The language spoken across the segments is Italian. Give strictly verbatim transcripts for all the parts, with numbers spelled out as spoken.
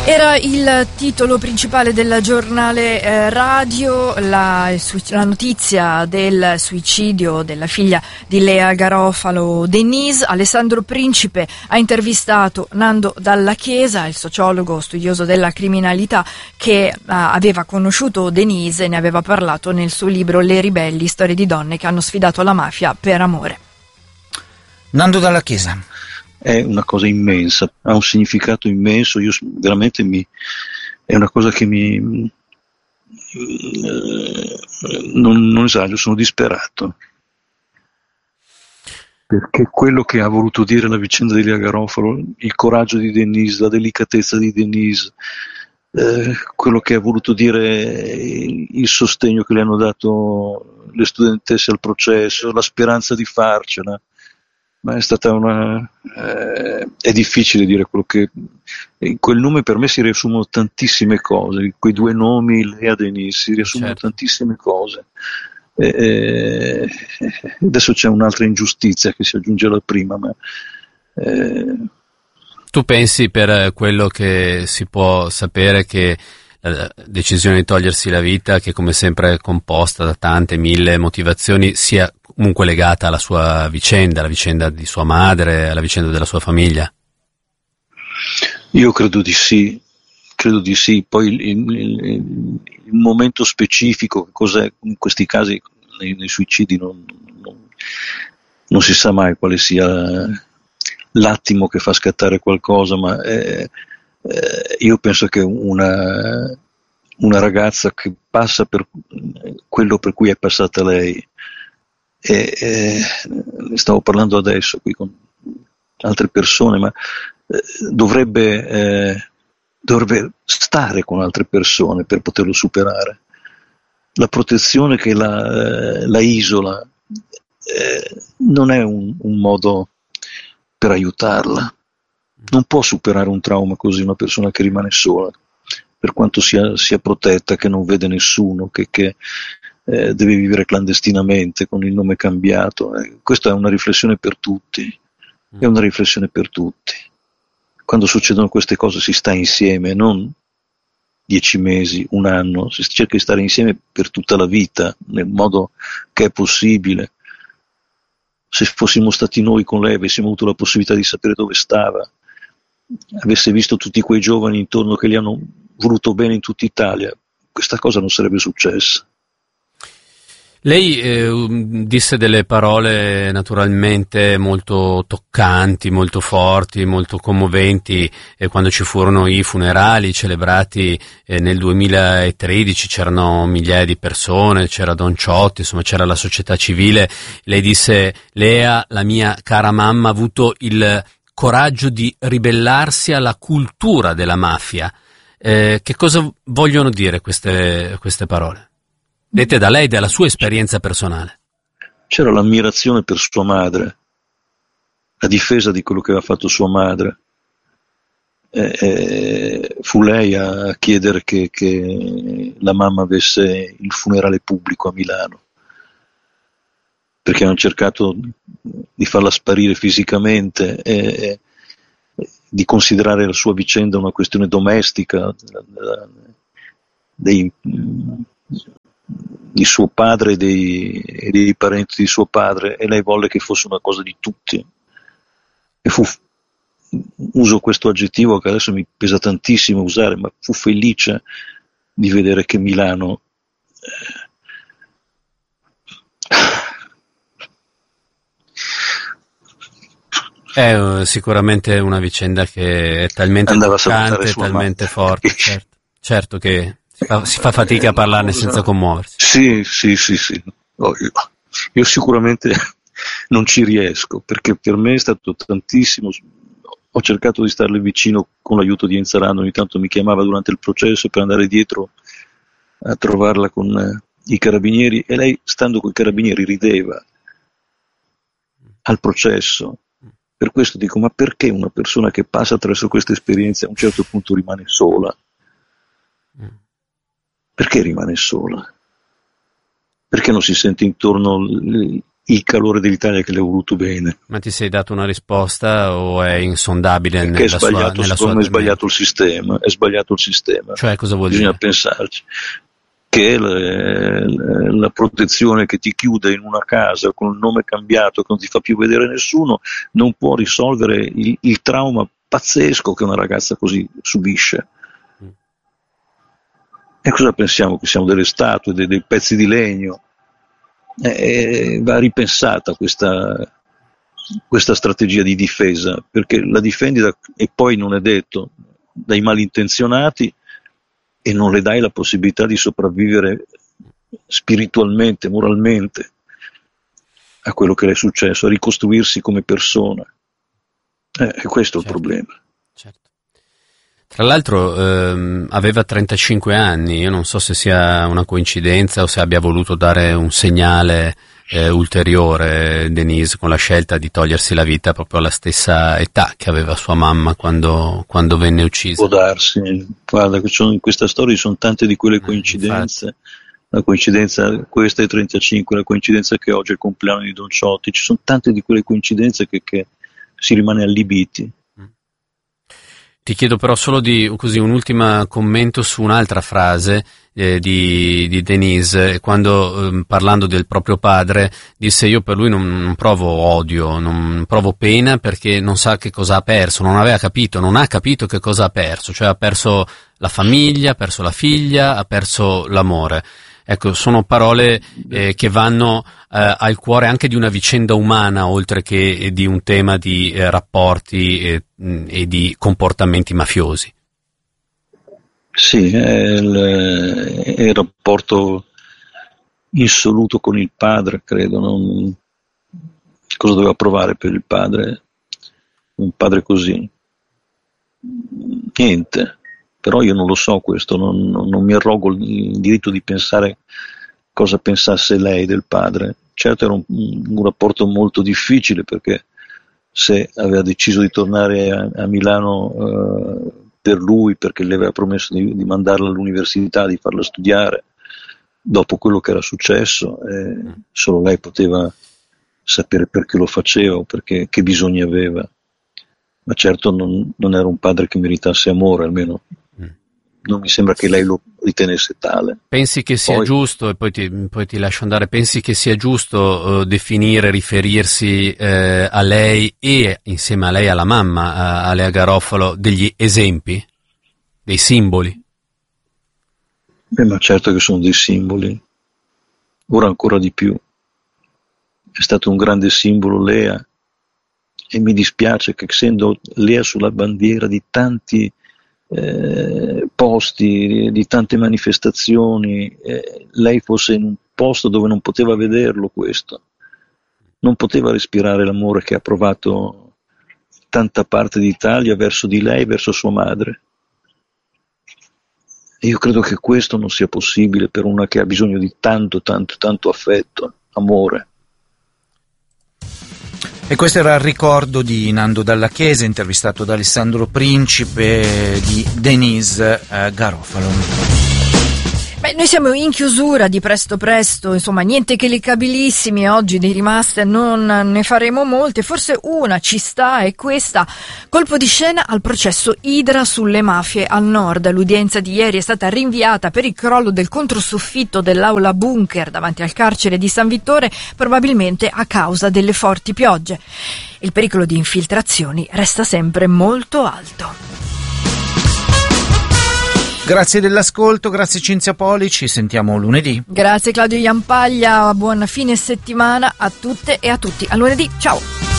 Era il titolo principale del giornale eh, radio, la, la notizia del suicidio della figlia di Lea Garofalo, Denise. Alessandro Principe ha intervistato Nando Dalla Chiesa, il sociologo studioso della criminalità che eh, aveva conosciuto Denise e ne aveva parlato nel suo libro Le ribelli, storie di donne che hanno sfidato la mafia per amore. Nando Dalla Chiesa. È una cosa immensa, ha un significato immenso, io veramente mi, è una cosa che mi, eh, non, non esagero, sono disperato, perché quello che ha voluto dire la vicenda di Lea Garofalo, il coraggio di Denise, la delicatezza di Denise, eh, quello che ha voluto dire il sostegno che le hanno dato le studentesse al processo, la speranza di farcela. Ma è stata una eh, è difficile dire quello che in quel nome per me si riassumono tantissime cose, quei due nomi Lea e Denise si riassumono certo. tantissime cose e, e, adesso c'è un'altra ingiustizia che si aggiunge alla prima, ma eh... tu pensi, per quello che si può sapere, che la decisione di togliersi la vita, che come sempre è composta da tante mille motivazioni, sia comunque legata alla sua vicenda, alla vicenda di sua madre, alla vicenda della sua famiglia? Io credo di sì, credo di sì. Poi il, il, il, il momento specifico, cos'è in questi casi, nei, nei suicidi, non, non, non si sa mai quale sia l'attimo che fa scattare qualcosa, ma è, Eh, io penso che una, una ragazza che passa per quello per cui è passata lei, e, e, ne stavo parlando adesso qui con altre persone, ma eh, dovrebbe, eh, dovrebbe stare con altre persone per poterlo superare. La protezione che la, eh, la isola eh, non è un, un modo per aiutarla. Non può superare un trauma così una persona che rimane sola, per quanto sia, sia protetta, che non vede nessuno, che, che eh, deve vivere clandestinamente con il nome cambiato. Eh, questa è una riflessione per tutti, è una riflessione per tutti. Quando succedono queste cose si sta insieme, non dieci mesi, un anno, si cerca di stare insieme per tutta la vita, nel modo che è possibile. Se fossimo stati noi con lei, avessimo avuto la possibilità di sapere dove stava, avesse visto tutti quei giovani intorno che gli hanno voluto bene in tutta Italia, questa cosa non sarebbe successa. Lei eh, disse delle parole naturalmente molto toccanti, molto forti, molto commoventi eh, quando ci furono i funerali celebrati eh, nel duemilatredici, c'erano migliaia di persone, c'era Don Ciotti, insomma c'era la società civile. Lei disse: Lea, la mia cara mamma, ha avuto il coraggio di ribellarsi alla cultura della mafia. Eh, che cosa vogliono dire queste, queste parole? Dette da lei, dalla sua esperienza personale. C'era l'ammirazione per sua madre, la difesa di quello che aveva fatto sua madre. Eh, eh, fu lei a chiedere che, che la mamma avesse il funerale pubblico a Milano, perché hanno cercato di farla sparire fisicamente e, e di considerare la sua vicenda una questione domestica dei, di suo padre e dei, e dei parenti di suo padre, e lei volle che fosse una cosa di tutti. E fu, uso questo aggettivo che adesso mi pesa tantissimo usare, ma fu felice di vedere che Milano eh, È uh, sicuramente una vicenda che è talmente toccante, talmente forte, certo, certo che si fa, si fa fatica a parlarne senza commuoversi. Sì, sì, sì, sì. Oh, io, io sicuramente non ci riesco, perché per me è stato tantissimo. Ho cercato di starle vicino con l'aiuto di Enzarano, ogni tanto mi chiamava durante il processo per andare dietro a trovarla con eh, i carabinieri, e lei, stando con i carabinieri, rideva al processo. Per questo dico, ma perché una persona che passa attraverso queste esperienze a un certo punto rimane sola? Perché rimane sola? Perché non si sente intorno il calore dell'Italia che le ha voluto bene. Ma ti sei dato una risposta o è insondabile Perché nella è sbagliato, sua, nella secondo sua me è sbagliato il sistema, è sbagliato il sistema. Cioè, cosa vuol Bisogna dire? pensarci. Che la, la protezione che ti chiude in una casa con il nome cambiato, che non ti fa più vedere nessuno, non può risolvere il, il trauma pazzesco che una ragazza così subisce. Mm. E cosa pensiamo? Che siamo delle statue, dei, dei pezzi di legno? Eh, va ripensata questa, questa strategia di difesa, perché la difendi da, e poi non è detto dai malintenzionati, e non le dai la possibilità di sopravvivere spiritualmente, moralmente a quello che le è successo, a ricostruirsi come persona. Eh, e questo è il certo. problema. Certo. Tra l'altro ehm, aveva trentacinque anni, io non so se sia una coincidenza o se abbia voluto dare un segnale eh, ulteriore, Denise, con la scelta di togliersi la vita proprio alla stessa età che aveva sua mamma quando, quando venne uccisa. Può darsi, guarda, in questa storia ci sono tante di quelle coincidenze, eh, la coincidenza, questa è trentacinque, la coincidenza che oggi è il compleanno di Don Ciotti, ci sono tante di quelle coincidenze che, che si rimane allibiti. Ti chiedo però solo di così un ultimo commento su un'altra frase eh, di, di Denise, quando eh, parlando del proprio padre disse: io per lui non, non provo odio, non provo pena perché non sa che cosa ha perso, non aveva capito, non ha capito che cosa ha perso, cioè ha perso la famiglia, ha perso la figlia, ha perso l'amore. Ecco, sono parole eh, che vanno eh, al cuore anche di una vicenda umana, oltre che di un tema di eh, rapporti e, e di comportamenti mafiosi. Sì, è il, è il rapporto insoluto con il padre, credo. Non, cosa doveva provare per il padre? Un padre così? Niente. Però io non lo so questo, non, non, non mi arrogo il diritto di pensare cosa pensasse lei del padre. Certo era un, un rapporto molto difficile, perché se aveva deciso di tornare a, a Milano eh, per lui, perché le aveva promesso di, di mandarla all'università, di farla studiare, dopo quello che era successo, eh, solo lei poteva sapere perché lo faceva o perché, che bisogni aveva. Ma certo non, non era un padre che meritasse amore, almeno non mi sembra che lei lo ritenesse tale. Pensi che sia poi, giusto, e poi ti, poi ti lascio andare, pensi che sia giusto uh, definire, riferirsi eh, a lei e insieme a lei alla mamma, a, a Lea Garofalo, degli esempi, dei simboli? Beh, ma certo che sono dei simboli, ora ancora di più. È stato un grande simbolo Lea, e mi dispiace che, essendo Lea sulla bandiera di tanti Eh, posti, di, di tante manifestazioni, eh, lei fosse in un posto dove non poteva vederlo questo, non poteva respirare l'amore che ha provato tanta parte d'Italia verso di lei, verso sua madre. E io credo che questo non sia possibile per una che ha bisogno di tanto, tanto, tanto affetto, amore. E questo era il ricordo di Nando Dalla Chiesa, intervistato da Alessandro Principe, di Denise eh, Garofalo. Beh, noi siamo in chiusura di Presto Presto, insomma niente che lecabilissimi, oggi di rimaste non ne faremo molte, forse una ci sta, è questa: colpo di scena al processo Idra sulle mafie al nord. L'udienza di ieri è stata rinviata per il crollo del controsoffitto dell'aula bunker davanti al carcere di San Vittore, probabilmente a causa delle forti piogge. Il pericolo di infiltrazioni resta sempre molto alto. Grazie dell'ascolto, grazie Cinzia Poli, ci sentiamo lunedì. Grazie Claudio Iampaglia, buona fine settimana a tutte e a tutti. A lunedì, ciao!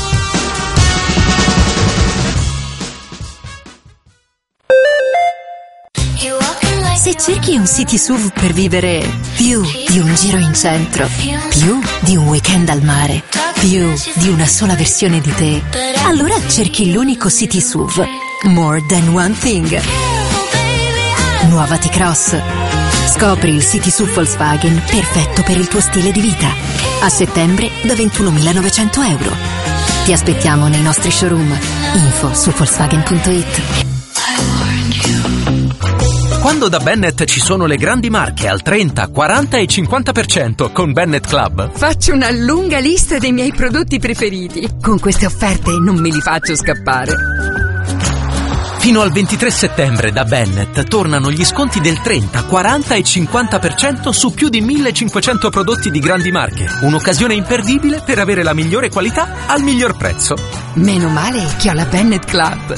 Se cerchi un city S U V per vivere più di un giro in centro, più di un weekend al mare, più di una sola versione di te, allora cerchi l'unico city S U V, More Than One Thing. Nuova T-Cross. Scopri il city S U V Volkswagen perfetto per il tuo stile di vita. A settembre da ventunomilanovecento euro. Ti aspettiamo nei nostri showroom. Info su Volkswagen punto it. Quando da Bennett ci sono le grandi marche al trenta, quaranta e cinquanta per cento con Bennett Club, faccio una lunga lista dei miei prodotti preferiti. Con queste offerte non me li faccio scappare. Fino al ventitré settembre da Bennett tornano gli sconti del trenta, quaranta e cinquanta per cento su più di millecinquecento prodotti di grandi marche. Un'occasione imperdibile per avere la migliore qualità al miglior prezzo. Meno male che ho la Bennett Club.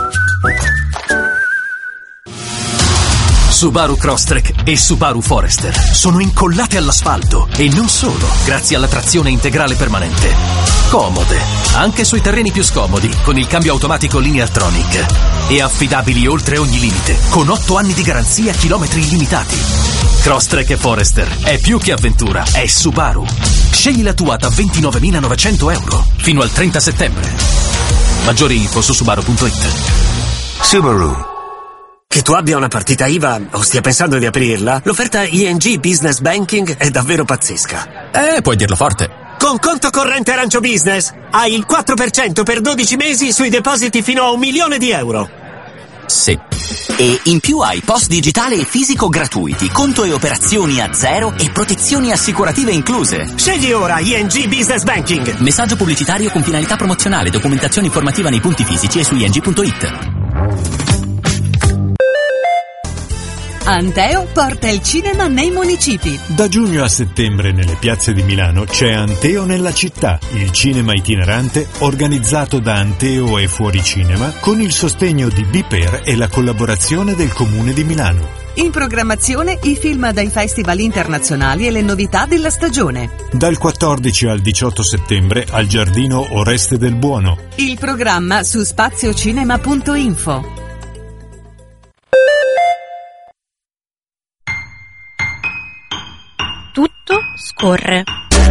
Subaru Crosstrek e Subaru Forester sono incollate all'asfalto e non solo, grazie alla trazione integrale permanente. Comode, anche sui terreni più scomodi, con il cambio automatico Lineartronic. E affidabili oltre ogni limite, con otto anni di garanzia, chilometri illimitati. Crosstrek e Forester è più che avventura, è Subaru. Scegli la tua da ventinovemilanovecento euro fino al trenta settembre. Maggiori info su subaru punto it. Subaru. Che tu abbia una partita I V A o stia pensando di aprirla, l'offerta I N G Business Banking è davvero pazzesca. Eh, puoi dirlo forte. Con conto corrente Arancio Business hai il quattro per cento per dodici mesi sui depositi fino a un milione di euro. Sì. E in più hai post digitale e fisico gratuiti, conto e operazioni a zero e protezioni assicurative incluse. Scegli ora I N G Business Banking. Messaggio pubblicitario con finalità promozionale, documentazione informativa nei punti fisici e su i n g punto it. Anteo porta il cinema nei municipi. Da giugno a settembre nelle piazze di Milano c'è Anteo nella città, il cinema itinerante organizzato da Anteo e Fuoricinema con il sostegno di Biper e la collaborazione del Comune di Milano. In programmazione i film dai festival internazionali e le novità della stagione. Dal quattordici al diciotto settembre al Giardino Oreste del Buono. Il programma su spaziocinema punto info. Tutto scorre.